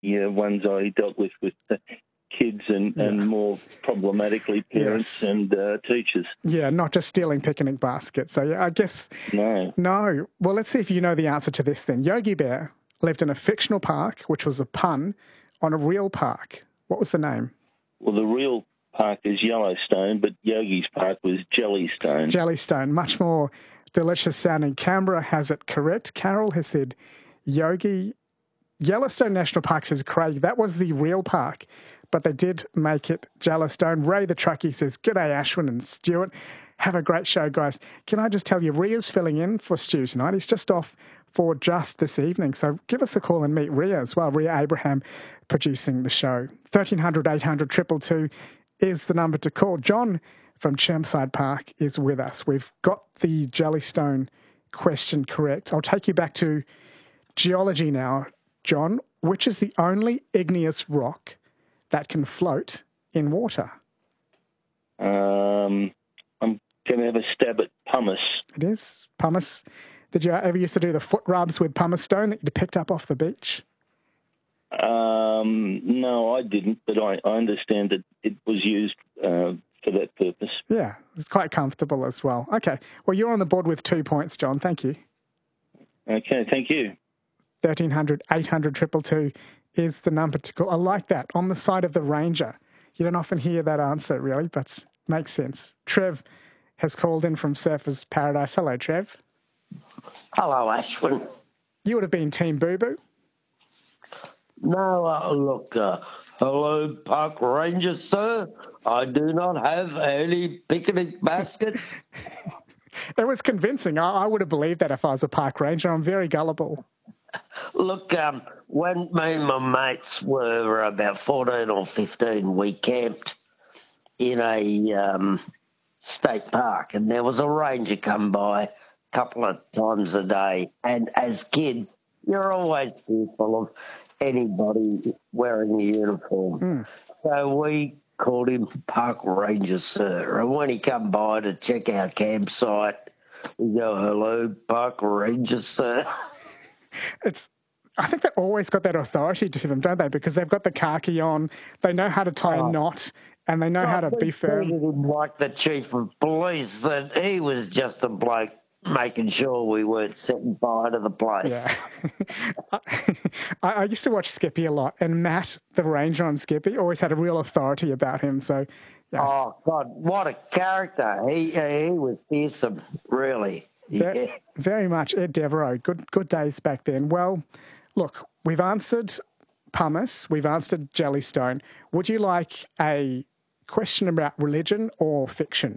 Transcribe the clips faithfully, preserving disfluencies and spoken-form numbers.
uh, ones I dealt with with uh, kids and, Yeah. and more problematically parents Yes. and uh, teachers. Yeah, not just stealing picnic baskets. So yeah, I guess No. no. Well, let's see if you know the answer to this then. Yogi Bear lived in a fictional park, which was a pun on a real park. What was the name? Well, the real park is Yellowstone, but Yogi's Park was Jellystone. Jellystone, much more delicious sounding. Canberra has it correct. Carol has said Yogi. Yellowstone National Park says Craig. That was the real park, but they did make it Jellystone. Ray the Truckie says, G'day, Ashwin and Stuart. Have a great show, guys. Can I just tell you, Ria's filling in for Stu tonight. He's just off for just this evening. So give us a call and meet Ria as well. Ria Abraham producing the show. thirteen hundred, eight hundred, two two two is the number to call. John from Chermside Park is with us. We've got the Jellystone question correct. I'll take you back to geology now, John. Which is the only igneous rock that can float in water? Um, I'm going to have a stab at pumice. It is pumice. Did you ever used to do the foot rubs with pumice stone that you picked up off the beach? Um, no, I didn't, but I, I understand that it was used uh, for that purpose. Yeah, it's quite comfortable as well. Okay, well, you're on the board with two points, John. Thank you. Okay, thank you. thirteen hundred, eight hundred, two two two is the number to call. I like that. On the side of the Ranger. You don't often hear that answer, really, but makes sense. Trev has called in from Surfers Paradise. Hello, Trev. Hello, Ashwin. You would have been Team Boo Boo. No, uh, look, uh, hello, park ranger, sir. I do not have any picnic basket. It was convincing. I, I would have believed that if I was a park ranger. I'm very gullible. Look, um, when me and my mates were about fourteen or fifteen, we camped in a um, state park, and there was a ranger come by a couple of times a day. And as kids, you're always fearful of anybody wearing a uniform. Mm. So we called him Park Ranger, sir. And when he come by to check our campsite, we go, hello, Park Ranger, sir. It's, I think they've always got that authority to them, don't they? Because they've got the khaki on, they know how to tie Oh. a knot, and they know Well, how to we be firm. treated him like the chief of police, and he was just a bloke making sure we weren't setting fire to the place. Yeah. I, I used to watch Skippy a lot, and Matt, the ranger on Skippy, always had a real authority about him. So, yeah. Oh, God, what a character. He he was fearsome, really. Very, Yeah. very much. Ed Devereaux, good, good days back then. Well, look, we've answered pumice, we've answered Jellystone. Would you like a question about religion or fiction?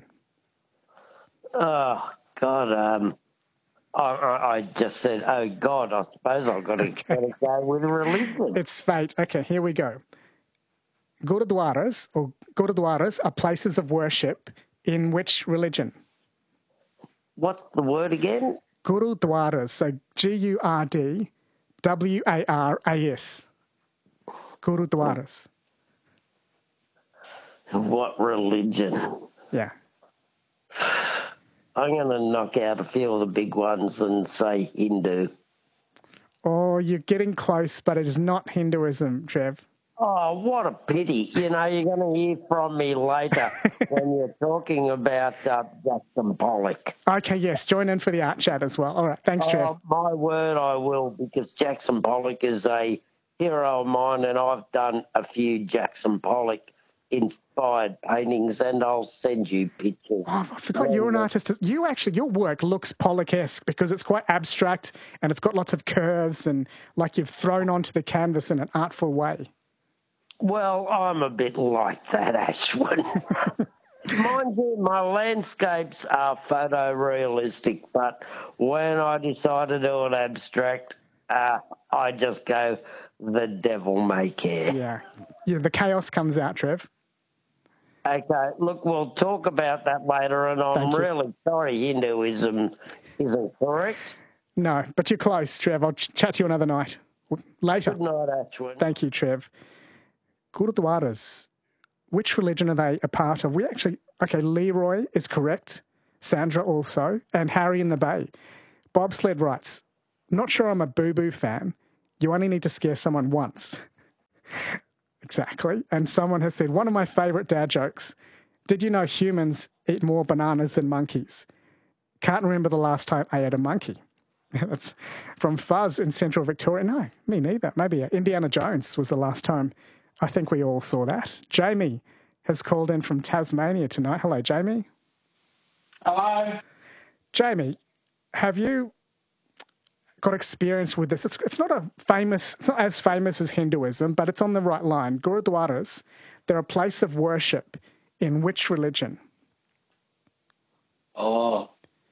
Oh, God. Um, I, I, I just said, oh, God, I suppose I've got to, Okay. got to go with religion. It's fate. Okay, here we go. Gurudwaras or Gurudwaras are places of worship in which religion? What's the word again? Gurudwaras. So G U R D W A R A S. Gurudwaras. What religion? Yeah. I'm going to knock out a few of the big ones and say Hindu. Oh, you're getting close, but it is not Hinduism, Trev. Oh, what a pity. You know, you're going to hear from me later when you're talking about uh, Jackson Pollock. Okay, yes, join in for the art chat as well. All right, thanks, Trev. Oh, my word, I will, because Jackson Pollock is a hero of mine, and I've done a few Jackson Pollock inspired paintings, and I'll send you pictures. Oh, I forgot you're an artist. You actually, your work looks Pollock-esque because it's quite abstract and it's got lots of curves and like you've thrown onto the canvas in an artful way. Well, I'm a bit like that, Ashwin. Mind you, my landscapes are photorealistic, but when I decide to do an abstract, uh, I just go, the devil may care. Yeah. Yeah, the chaos comes out, Trev. Okay, look, we'll talk about that later, and I'm Thank you. really sorry Hinduism isn't correct. No, but you're close, Trev. I'll ch- chat to you another night. Later. Good night, Ashwin. Thank you, Trev. Gurudwaras, which religion are they a part of? We actually, okay, Leroy is correct, Sandra also, and Harry in the Bay. Bobsled writes, not sure I'm a Boo Boo fan. You only need to scare someone once. Exactly. And someone has said, one of my favourite dad jokes, did you know humans eat more bananas than monkeys? Can't remember the last time I ate a monkey. That's from Fuzz in Central Victoria. No, me neither. Maybe uh, Indiana Jones was the last time. I think we all saw that. Jamie has called in from Tasmania tonight. Hello, Jamie. Hello. Jamie, have you got experience with this? It's, it's not a famous, it's not as famous as Hinduism, but it's on the right line. Gurudwaras, they're a place of worship in which religion? Oh,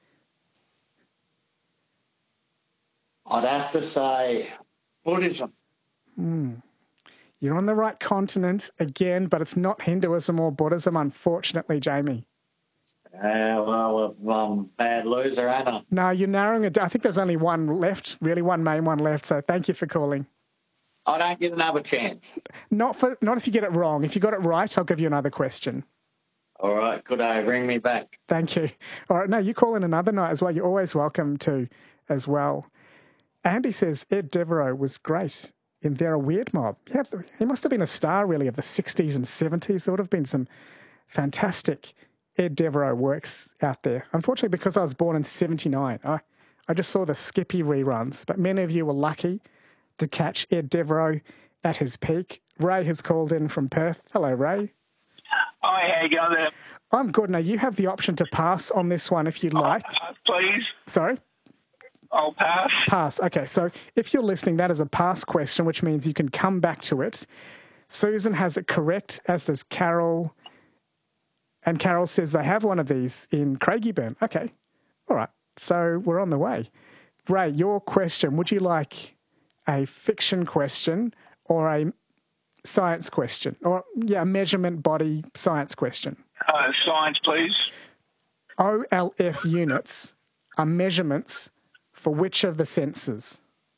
I'd have to say Buddhism. Hmm. You're on the right continent again, but it's not Hinduism or Buddhism, unfortunately, Jamie. Uh, well, um, bad loser, ain't I? No, you're narrowing it down. I think there's only one left, really one main one left, so thank you for calling. I don't get another chance. Not for not if you get it wrong. If you got it right, I'll give you another question. All right, good day. Bring me back. Thank you. All right, no, you call in another night as well. You're always welcome to as well. Andy says Ed Devereaux was great in They're a Weird Mob. Yeah, he must have been a star, really, of the sixties and seventies. There would have been some fantastic Ed Devereaux works out there. Unfortunately, because I was born in seventy-nine, I, I just saw the Skippy reruns. But many of you were lucky to catch Ed Devereaux at his peak. Ray has called in from Perth. Hello, Ray. Hi, how you going there? I'm good. Now, you have the option to pass on this one if you'd like. Pass, please. Sorry? I'll pass. Pass. Okay, so if you're listening, that is a pass question, which means you can come back to it. Susan has it correct, as does Carol. And Carol says they have one of these in Craigieburn. Okay. All right. So we're on the way. Ray, your question, would you like a fiction question or a science question? Or, yeah, a measurement body science question? Uh, science, please. O L F units are measurements for which of the senses?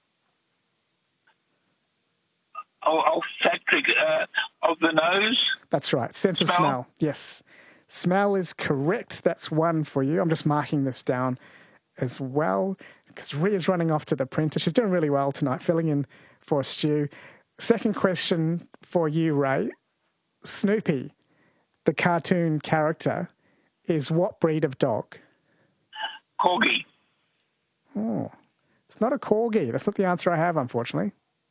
Oh, olfactory uh, of the nose. That's right. Sense of Smell. smell. Yes. Smell is correct. That's one for you. I'm just marking this down as well because Ria's running off to the printer. She's doing really well tonight, filling in for Stu. Second question for you, Ray. Snoopy, the cartoon character, is what breed of dog? Corgi. Oh, it's not a corgi. That's not the answer I have, unfortunately.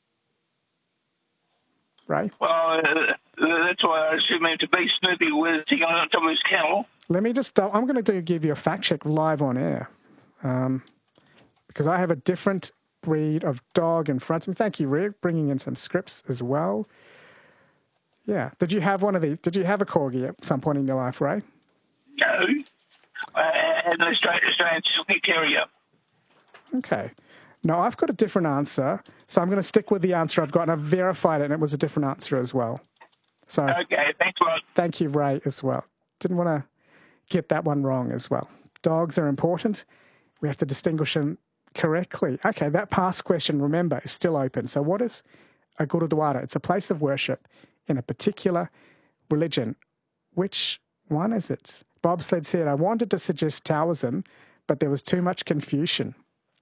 Ray? Well, uh, that's why I assume him to be Snoopy with sitting on top of his kennel. Let me just, I'm going to do, give you a fact check live on air um, because I have a different breed of dog in front of me. Thank you, Rick, bringing in some scripts as well. Yeah. Did you have one of these? Did you have a corgi at some point in your life, Ray? No. I had an Australian, Australian Silky Terrier. Okay. No, I've got a different answer, so I'm going to stick with the answer I've got, and I've verified it, and it was a different answer as well. So, okay, thanks a lot. Thank you, Ray, as well. Didn't want to get that one wrong as well. Dogs are important. We have to distinguish them correctly. Okay, that past question, remember, is still open. So what is a Gurudwara? It's a place of worship in a particular religion. Which one is it? Bobsled said, I wanted to suggest Taoism, but there was too much confusion.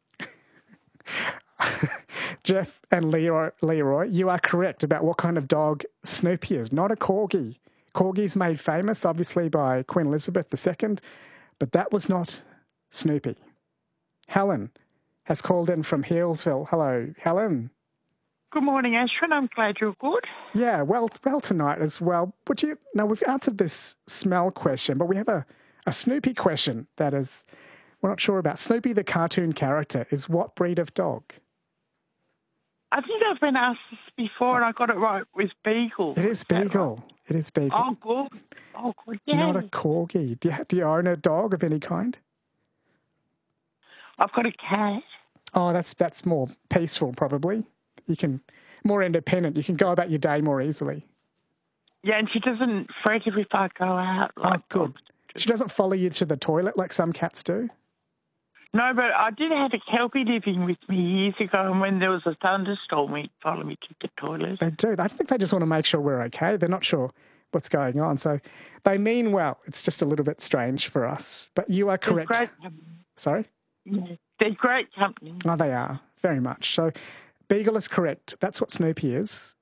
Jeff and Leroy, Leroy, you are correct about what kind of dog Snoopy is. Not a corgi. Corgi's made famous, obviously, by Queen Elizabeth the Second, but that was not Snoopy. Helen has called in from Healesville. Hello, Helen. Good morning, Ashwin. I'm glad you're good. Yeah, well, well tonight as well. Would you? Now we've answered this smell question, but we have a, a Snoopy question that is. We're not sure about. Snoopy, the cartoon character, is what breed of dog? I think I've been asked this before and I got it right with Beagle. It is Beagle. Right? It is Beagle. Oh, good. Oh, good. Yeah. Not a corgi. Do you, do you own a dog of any kind? I've got a cat. Oh, that's that's more peaceful, probably. You can, more independent. You can go about your day more easily. Yeah, and she doesn't fret if I go out. Like oh, good. She doesn't follow you to the toilet like some cats do? No, but I did have a Kelpie living with me years ago, and when there was a thunderstorm, he'd follow me to the toilet. They do. I think they just want to make sure we're okay. They're not sure what's going on. So they mean well. It's just a little bit strange for us. But you are correct. They're great company. Sorry? Yeah, they're great company. Oh, they are. Very much. So Beagle is correct. That's what Snoopy is.